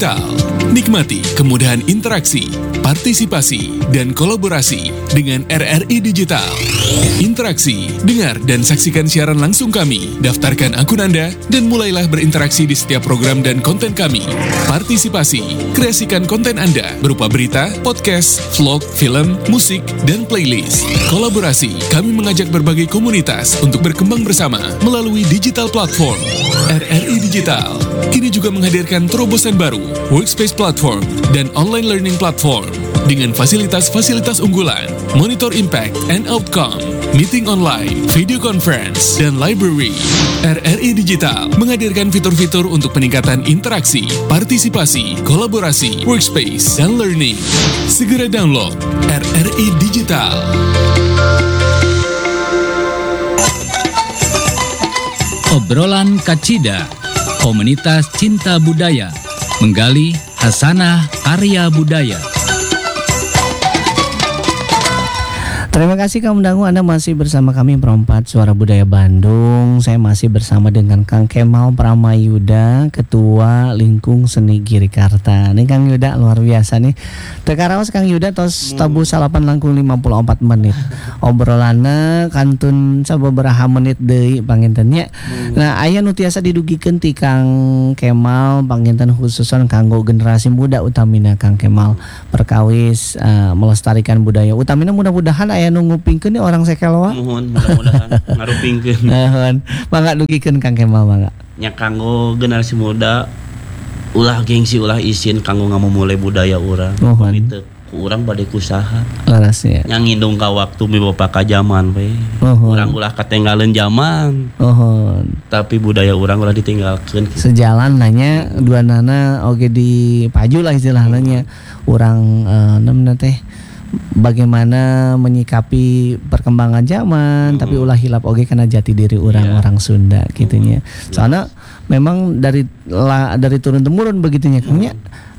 Digital. Nikmati kemudahan interaksi, partisipasi, dan kolaborasi dengan RRI Digital. Interaksi, dengar dan saksikan siaran langsung kami. Daftarkan akun Anda dan mulailah berinteraksi di setiap program dan konten kami. Partisipasi, kreasikan konten Anda berupa berita, podcast, vlog, film, musik, dan playlist. Kolaborasi, kami mengajak berbagai komunitas untuk berkembang bersama melalui digital platform. RRI Digital kini juga menghadirkan terobosan baru, workspace platform, dan online learning platform dengan fasilitas-fasilitas unggulan, monitor impact and outcome, meeting online, video conference, dan library. RRI Digital menghadirkan fitur-fitur untuk peningkatan interaksi, partisipasi, kolaborasi, workspace, dan learning. Segera download RRI Digital. Obrolan Kacida, komunitas cinta budaya, menggali hasanah karya budaya. Terima kasih Kang Dangu, Anda masih bersama kami Perempat Suara Budaya Bandung. Saya masih bersama dengan Kang Kemal Pramayuda, Ketua Lingkung Seni Girikarta. Nih Kang Yuda luar biasa nih. Tekaraos Kang Yuda tos tabu salapan langkung 54 menit. Obrolanna kantun sababaraha menit deui pangintennya. Nah, aya nu tiasa didugikeun ti Kang Kemal panginten khususon kanggo generasi muda utamina Kang Kemal perkawis melestarikan budaya. Utamina mudah-mudahan aya nu ngupingkeun nih orang sekelwa. Mohon mudah-mudahan ngarupingkeun. Mohon mangga dugikeun Kang Kemal mangga. Nya kanggo generasi muda ulah gengsi ulah izin kanggo ngamumule budaya urang. Komite ku urang bade kusaha. Larasnya. Nya ngindung ka waktu mibopa ka zaman we. Urang ulah katenggaleun zaman. Tapi budaya urang ulah ditinggalkeun. Sejalan nanya duanana oge dipaju lah istilahnya. Urang nemna teh bagaimana menyikapi perkembangan zaman, tapi ulah hilap oge kana jati diri orang Sunda gitunya. Soalnya memang dari turun temurun begitunya Kangnya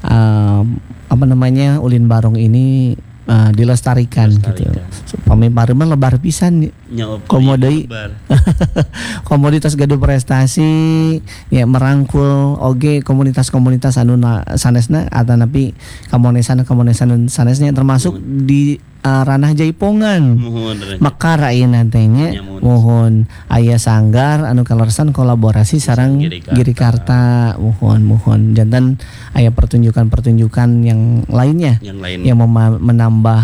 ulin barong ini dilestarikan gitu. Pamimpareun lebar pisan komodai komoditas gaduh prestasi ya merangkul oge komunitas-komunitas anu sanesna atanapi kamonesan sanesnya termasuk di ranah Jaipongan Mekar ayeuna teh nya mohon aya sanggar anu kaleresan kolaborasi sareng Girikarta mohon jantan aya pertunjukan yang lainnya yang menambah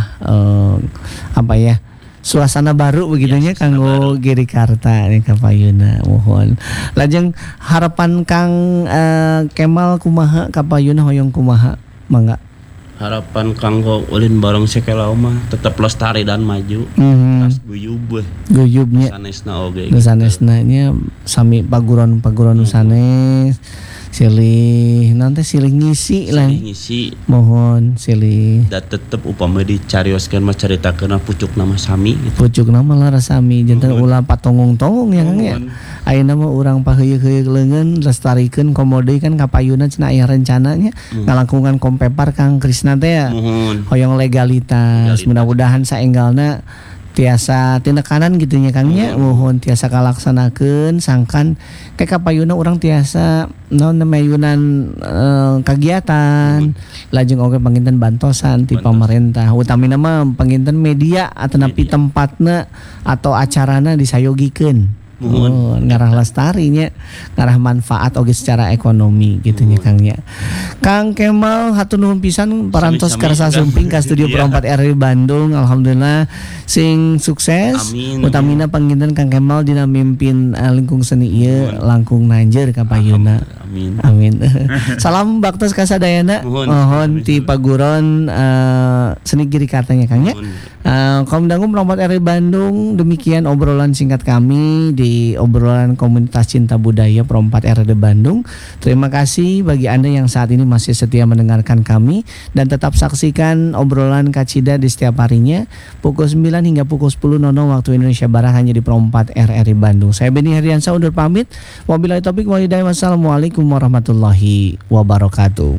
suasana baru begitunya kanggo Girikarta nih kapayuna mohon. Lajeng harapan Kang Kemal kumaha kapayuna hoyong kumaha mangga. Harapan kanggo ulin bareng sekelau mah tetap lestari dan maju. Tas guyubnya sanesna oge. Sanesna nya sami paguron sanes silih nanti silih ngisi lah. Mohon silih. Da tetep upama dicarioskeun mah caritakeun pucuk nama sami gitu. Pucuk nama lara sami janten ulah patongong-tongong ya Kang ya. Ayeuna mah urang paheuyeuk-heuyeuk leungeun lestarikeun komode kan kapayuna cenah aya rencananya ngalangkungan kompepar Kang Krisna teh ya. Hoyong legalitas. Mudah-mudahan saenggalna tiasa tindakan gitunya Kangnya mohon tiasa kalaksanakeun sangkan ke kapayuna urang tiasa mayunan kegiatan lajeng oge panginten bantosan ti pamarentah utamina mah panginten media atanapi tempatna atau acarana disayogikeun. Ngarah lestarinya, ngarah manfaat oge secara ekonomi gitunya Kangnya. Kang Kemal hatur nuhun pisan parantos karsa sumping ka studio Perempat RRI Bandung. Alhamdulillah sing sukses. Utamina panginten Kang Kemal dina mimpin lingkung seni ieu langkung nanjeur ka payuna. Amin. Salam baktos ka sadayana. Mohon ti paguron seni Girikartanya Kangnya. Kaum dangu Perempat RRI Bandung, demikian obrolan singkat kami di obrolan komunitas cinta budaya Perempat RRI Bandung. Terima kasih bagi Anda yang saat ini masih setia mendengarkan kami dan tetap saksikan obrolan Kacida di setiap harinya pukul 9 hingga pukul 10.00 waktu Indonesia Barat hanya di Perempat RRI Bandung. Saya Beni Heriansa undur pamit. Wabillahi taufiq wal hidayah. Wassalamualaikum warahmatullahi wabarakatuh.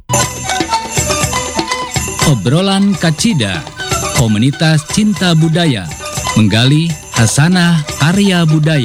Obrolan Kacida, komunitas cinta budaya, menggali hasanah karya budaya.